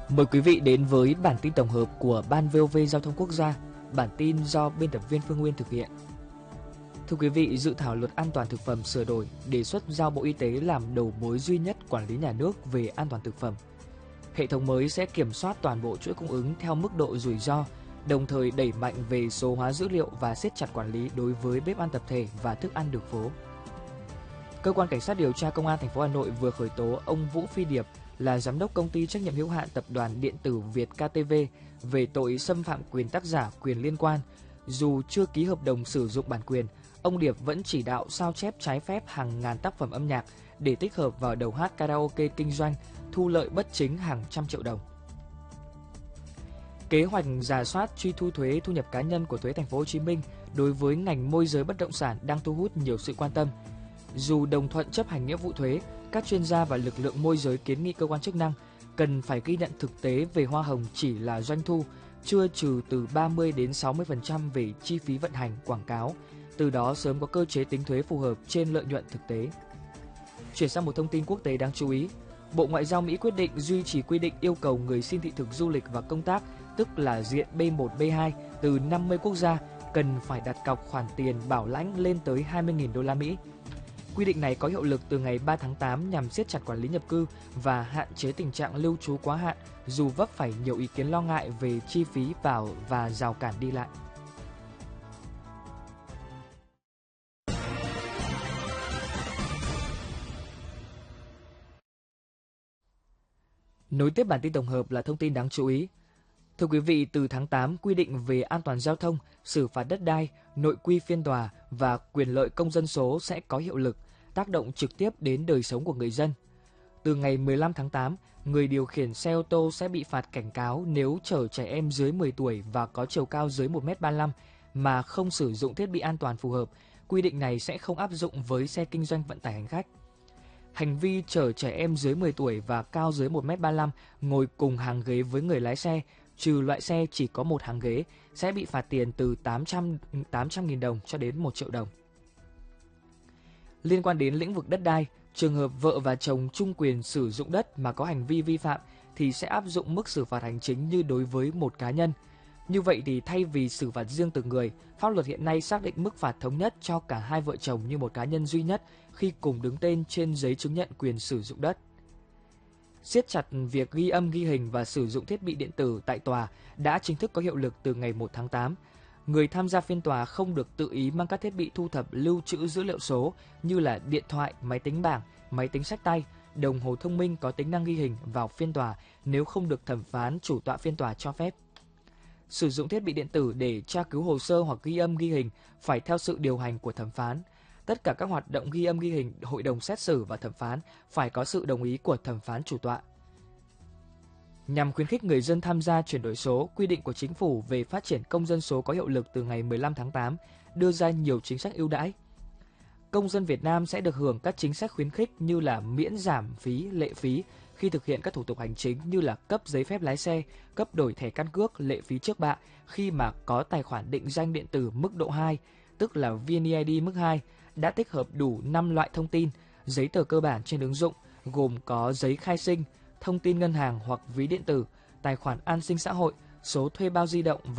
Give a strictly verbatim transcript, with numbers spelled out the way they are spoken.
Mời quý vị đến với bản tin tổng hợp của Ban vê o vê Giao thông Quốc gia. Bản tin do biên tập viên Phương Nguyên thực hiện. Thưa quý vị, dự thảo luật an toàn thực phẩm sửa đổi đề xuất giao Bộ Y tế làm đầu mối duy nhất quản lý nhà nước về an toàn thực phẩm. Hệ thống mới sẽ kiểm soát toàn bộ chuỗi cung ứng theo mức độ rủi ro, đồng thời đẩy mạnh về số hóa dữ liệu và siết chặt quản lý đối với bếp ăn tập thể và thức ăn đường phố. Cơ quan Cảnh sát điều tra Công an thành phố Hà Nội vừa khởi tố ông Vũ Phi Điệp là giám đốc công ty trách nhiệm hữu hạn tập đoàn điện tử Việt ca tê vê về tội xâm phạm quyền tác giả, quyền liên quan. Dù chưa ký hợp đồng sử dụng bản quyền, ông Điệp vẫn chỉ đạo sao chép trái phép hàng ngàn tác phẩm âm nhạc để tích hợp vào đầu hát karaoke kinh doanh, thu lợi bất chính hàng trăm triệu đồng. Kế hoạch rà soát truy thu thuế thu nhập cá nhân của thuế Thành phố Hồ Chí Minh đối với ngành môi giới bất động sản đang thu hút nhiều sự quan tâm. Dù đồng thuận chấp hành nghĩa vụ thuế, các chuyên gia và lực lượng môi giới kiến nghị cơ quan chức năng cần phải ghi nhận thực tế về hoa hồng chỉ là doanh thu, chưa trừ từ ba mươi đến sáu mươi phần trăm về chi phí vận hành, quảng cáo, từ đó sớm có cơ chế tính thuế phù hợp trên lợi nhuận thực tế. Chuyển sang một thông tin quốc tế đáng chú ý, Bộ Ngoại giao Mỹ quyết định duy trì quy định yêu cầu người xin thị thực du lịch và công tác, tức là diện B một, B hai từ năm mươi quốc gia cần phải đặt cọc khoản tiền bảo lãnh lên tới hai mươi nghìn đô la Mỹ. Quy định này có hiệu lực từ ngày ba tháng tám nhằm siết chặt quản lý nhập cư và hạn chế tình trạng lưu trú quá hạn, dù vấp phải nhiều ý kiến lo ngại về chi phí vào và rào cản đi lại. Nối tiếp bản tin tổng hợp là thông tin đáng chú ý. Thưa quý vị, từ tháng tám, quy định về an toàn giao thông, xử phạt đất đai, nội quy phiên tòa và quyền lợi công dân số sẽ có hiệu lực, tác động trực tiếp đến đời sống của người dân. Từ ngày mười lăm tháng tám, người điều khiển xe ô tô sẽ bị phạt cảnh cáo nếu chở trẻ em dưới mười tuổi và có chiều cao dưới một mét ba mươi lăm mà không sử dụng thiết bị an toàn phù hợp. Quy định này sẽ không áp dụng với xe kinh doanh vận tải hành khách. Hành vi chở trẻ em dưới mười tuổi và cao dưới một mét ba mươi lăm ngồi cùng hàng ghế với người lái xe, trừ loại xe chỉ có một hàng ghế, sẽ bị phạt tiền từ tám trăm nghìn đồng cho đến một triệu đồng. Liên quan đến lĩnh vực đất đai, trường hợp vợ và chồng chung quyền sử dụng đất mà có hành vi vi phạm thì sẽ áp dụng mức xử phạt hành chính như đối với một cá nhân. Như vậy thì thay vì xử phạt riêng từng người, pháp luật hiện nay xác định mức phạt thống nhất cho cả hai vợ chồng như một cá nhân duy nhất khi cùng đứng tên trên giấy chứng nhận quyền sử dụng đất. Siết chặt việc ghi âm, ghi hình và sử dụng thiết bị điện tử tại tòa đã chính thức có hiệu lực từ ngày một tháng tám. Người tham gia phiên tòa không được tự ý mang các thiết bị thu thập lưu trữ dữ liệu số như là điện thoại, máy tính bảng, máy tính xách tay, đồng hồ thông minh có tính năng ghi hình vào phiên tòa nếu không được thẩm phán, chủ tọa phiên tòa cho phép. Sử dụng thiết bị điện tử để tra cứu hồ sơ hoặc ghi âm, ghi hình phải theo sự điều hành của thẩm phán. Tất cả các hoạt động ghi âm, ghi hình, hội đồng xét xử và thẩm phán phải có sự đồng ý của thẩm phán, chủ tọa. Nhằm khuyến khích người dân tham gia chuyển đổi số, quy định của Chính phủ về phát triển công dân số có hiệu lực từ ngày mười lăm tháng tám, đưa ra nhiều chính sách ưu đãi. Công dân Việt Nam sẽ được hưởng các chính sách khuyến khích như là miễn giảm phí, lệ phí khi thực hiện các thủ tục hành chính như là cấp giấy phép lái xe, cấp đổi thẻ căn cước, lệ phí trước bạ khi mà có tài khoản định danh điện tử mức độ hai, tức là vê en e i đê mức hai, đã tích hợp đủ năm loại thông tin, giấy tờ cơ bản trên ứng dụng, gồm có giấy khai sinh, thông tin ngân hàng hoặc ví điện tử, tài khoản an sinh xã hội, số thuê bao di động và